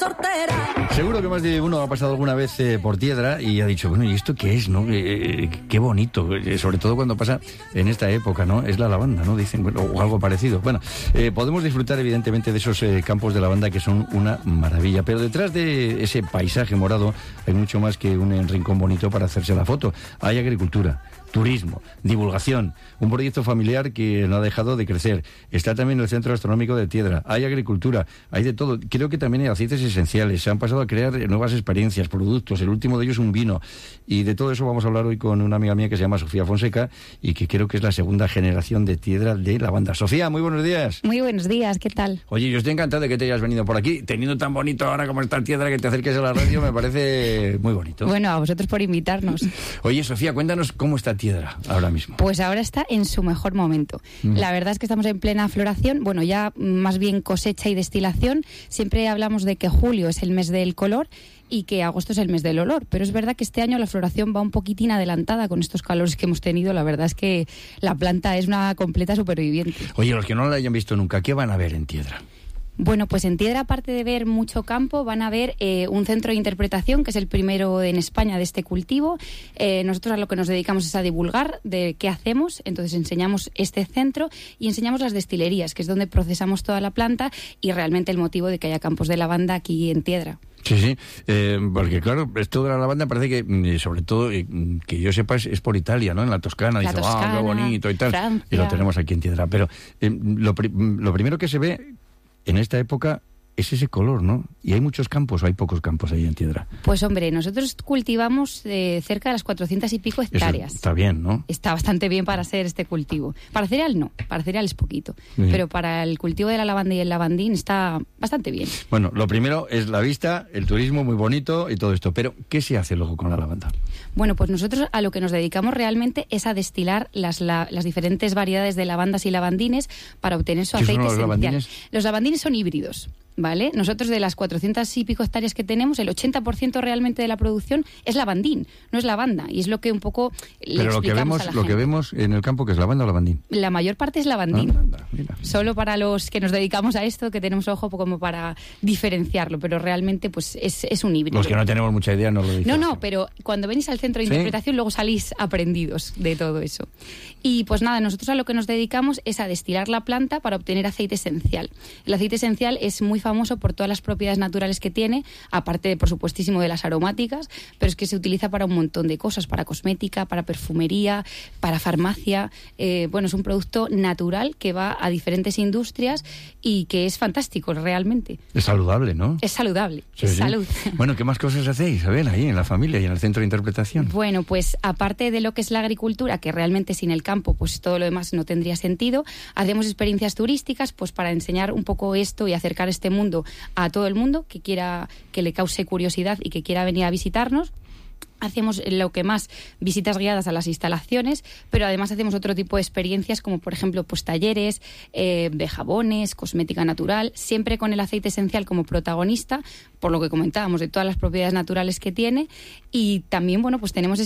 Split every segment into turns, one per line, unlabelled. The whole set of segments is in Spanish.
sortera.
Seguro que más de uno ha pasado alguna vez por Tiedra y ha dicho, bueno, ¿y esto qué es, no? Qué bonito, sobre todo cuando pasa en esta época, ¿no? Es la lavanda, ¿no? Dicen, bueno, o algo parecido. Bueno, podemos disfrutar evidentemente de esos campos de lavanda que son una maravilla, pero detrás de ese paisaje morado hay mucho más que un rincón bonito para hacerse la foto. Hay agricultura, turismo, divulgación, un proyecto familiar que no ha dejado de crecer. Está también el Centro Gastronómico de Tiedra, hay agricultura, hay de todo. Creo que también hay aceites esenciales, se han pasado a crear nuevas experiencias, productos, el último de ellos un vino. Y de todo eso vamos a hablar hoy con una amiga mía que se llama Sofía Fonseca y que creo que es la segunda generación de Tiedra de lavanda. Sofía, muy buenos días.
Muy buenos días, ¿qué tal?
Oye, yo estoy encantado de que te hayas venido por aquí, teniendo tan bonito ahora como está Tiedra, que te acerques a la radio, me parece muy bonito.
Bueno, a vosotros por invitarnos.
Oye, Sofía, cuéntanos cómo está Tiedra ahora mismo.
Pues ahora está en su mejor momento. La verdad es que estamos en plena floración, bueno, ya más bien cosecha y destilación. Siempre hablamos de que julio es el mes del color y que agosto es el mes del olor, pero es verdad que este año la floración va un poquitín adelantada con estos calores que hemos tenido. La verdad es que la planta es una completa superviviente.
Oye, los que no la hayan visto nunca, ¿qué van a ver en Tiedra?
Bueno, pues en Tiedra, aparte de ver mucho campo, van a ver un centro de interpretación, que es el primero en España de este cultivo. Nosotros a lo que nos dedicamos es a divulgar de qué hacemos, entonces enseñamos este centro y enseñamos las destilerías, que es donde procesamos toda la planta y realmente el motivo de que haya campos de lavanda aquí en Tiedra.
Sí, sí, porque claro, esto de la lavanda parece que, sobre todo, que yo sepa, es por Italia, ¿no? En la Toscana, dice, qué bonito y tal,
Francia.
Y lo tenemos aquí en Tiedra. Pero lo primero que se ve en esta época es ese color, ¿no? ¿Y hay muchos campos o hay pocos campos ahí en Tiedra?
Pues hombre, nosotros cultivamos cerca de las 400 y pico hectáreas.
Eso está bien, ¿no?
Está bastante bien para hacer este cultivo. Para cereal no, para cereal es poquito. Sí. Pero para el cultivo de la lavanda y el lavandín está bastante bien.
Bueno, lo primero es la vista, el turismo muy bonito y todo esto. Pero, ¿qué se hace luego con la lavanda?
Bueno, pues nosotros a lo que nos dedicamos realmente es a destilar las diferentes variedades de lavandas y lavandines para obtener su aceite esencial.
Lavandines?
Los lavandines son híbridos. ¿Vale? Nosotros de las 400 y pico hectáreas que tenemos, el 80% realmente de la producción es lavandín, no es lavanda, y es lo que un poco le explicamos a la gente.
Lo que vemos en el campo, ¿que es lavanda o lavandín?
La mayor parte es lavandín.
Mira.
Solo para los que nos dedicamos a esto, que tenemos ojo como para diferenciarlo, pero realmente pues es un híbrido.
Los que no tenemos mucha idea no lo dicen.
No, pero cuando venís al centro de interpretación luego salís aprendidos de todo eso. Y pues nada, nosotros a lo que nos dedicamos es a destilar la planta para obtener aceite esencial. El aceite esencial es muy famoso por todas las propiedades naturales que tiene, aparte, por supuestísimo, de las aromáticas, pero es que se utiliza para un montón de cosas, para cosmética, para perfumería, para farmacia. Bueno, es un producto natural que va a diferentes industrias y que es fantástico, realmente.
Es saludable, ¿no?
Es saludable,
sí,
es
sí.
Salud.
Bueno, ¿qué más cosas hacéis? A ver, ahí en la familia y en el centro de interpretación.
Bueno, pues aparte de lo que es la agricultura, que realmente sin el campo, pues todo lo demás no tendría sentido, hacemos experiencias turísticas, pues para enseñar un poco esto y acercar este mundo a todo el mundo que quiera, que le cause curiosidad y que quiera venir a visitarnos. Hacemos lo que más visitas guiadas a las instalaciones, pero además hacemos otro tipo de experiencias como por ejemplo pues talleres de jabones, cosmética natural, siempre con el aceite esencial como protagonista, por lo que comentábamos de todas las propiedades naturales que tiene. Y también bueno, pues tenemos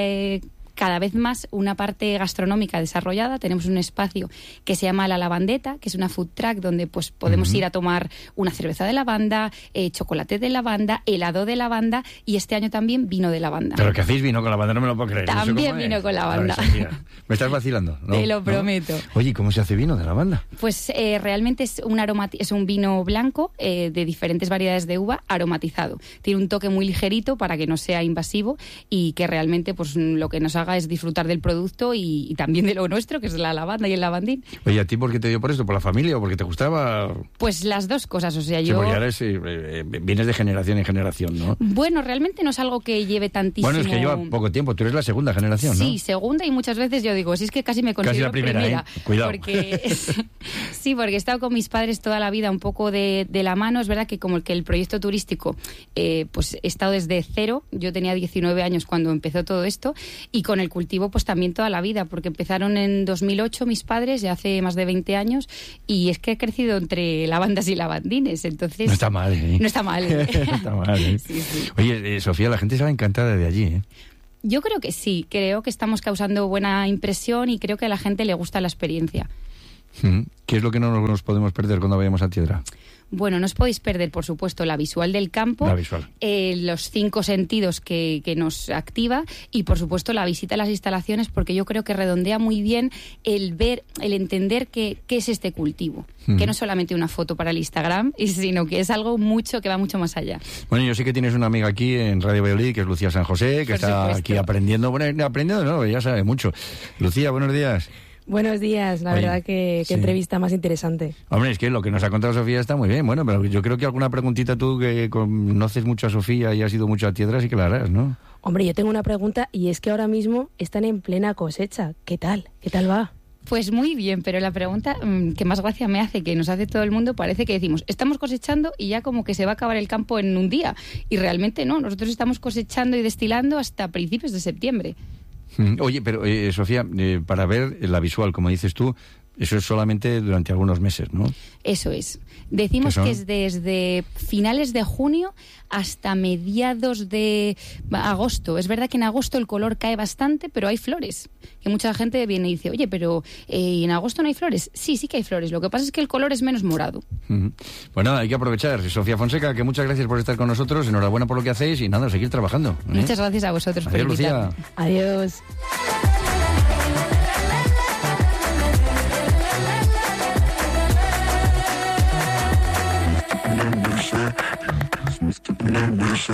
cada vez más una parte gastronómica desarrollada. Tenemos un espacio que se llama La Lavandeta, que es una food truck donde pues podemos ir a tomar una cerveza de lavanda, chocolate de lavanda, helado de lavanda y este año también vino de lavanda.
¿Pero que hacéis vino con lavanda? No me lo puedo creer.
También vino con lavanda.
¿Me estás vacilando? ¿No?
Te lo prometo.
Oye, ¿cómo se hace vino de lavanda?
Pues realmente es un vino blanco de diferentes variedades de uva aromatizado. Tiene un toque muy ligerito para que no sea invasivo y que realmente pues lo que nos haga es disfrutar del producto y también de lo nuestro, que es la lavanda y el lavandín.
Oye, ¿a ti por qué te dio por esto? ¿Por la familia o porque te gustaba?
Pues las dos cosas, o sea,
sí,
yo...
porque ahora vienes de generación en generación, ¿no?
Bueno, realmente no es algo que lleve tantísimo...
Bueno, es que lleva poco tiempo, tú eres la segunda generación, ¿no?
Sí, segunda y muchas veces yo digo, si es que casi me considero
casi la primera. Cuidado.
Porque sí, porque he estado con mis padres toda la vida un poco de la mano. Es verdad que como que el proyecto turístico, pues he estado desde cero. Yo tenía 19 años cuando empezó todo esto y con el cultivo pues también toda la vida, porque empezaron en 2008 mis padres, ya hace más de 20 años, y es que he crecido entre lavandas y lavandines, entonces...
No está mal, ¿eh?
No está mal, ¿eh?
No está mal, ¿eh?
Sí, sí.
Oye, Sofía, la gente se va encantada de allí, ¿eh?
Yo creo que sí, creo que estamos causando buena impresión y creo que a la gente le gusta la experiencia.
¿Qué es lo que no nos podemos perder cuando vayamos a Tiedra?
Bueno, no os podéis perder, por supuesto, la visual del campo, los 5 sentidos que nos activa y, por supuesto, la visita a las instalaciones, porque yo creo que redondea muy bien el ver, el entender qué es este cultivo, que no es solamente una foto para el Instagram, sino que es algo que va mucho más allá.
Bueno, yo sé que tienes una amiga aquí en Radio Valladolid, que es Lucía San José, que está aquí aprendiendo. Bueno, aprendiendo no, ya sabe mucho. Lucía, buenos días.
Buenos días, la verdad que entrevista más interesante.
Hombre, es que lo que nos ha contado Sofía está muy bien, bueno, pero yo creo que alguna preguntita tú que conoces mucho a Sofía y has ido mucho a Tiedra, sí que la harás, ¿no?
Hombre, yo tengo una pregunta y es que ahora mismo están en plena cosecha. ¿Qué tal? ¿Qué tal va?
Pues muy bien, pero la pregunta que más gracia me hace, que nos hace todo el mundo, parece que decimos, estamos cosechando y ya como que se va a acabar el campo en un día. Y realmente no, nosotros estamos cosechando y destilando hasta principios de septiembre.
Oye, pero Sofía, para ver la visual, como dices tú, eso es solamente durante algunos meses, ¿no?
Eso es. Decimos que es desde finales de junio hasta mediados de agosto. Es verdad que en agosto el color cae bastante, pero hay flores. Que mucha gente viene y dice, oye, pero ¿en agosto no hay flores? Sí, sí que hay flores. Lo que pasa es que el color es menos morado.
Bueno, hay que aprovechar. Sofía Fonseca, que muchas gracias por estar con nosotros. Enhorabuena por lo que hacéis y nada, seguir trabajando.
Muchas gracias a vosotros por
invitarme.
Lucía.
Adiós.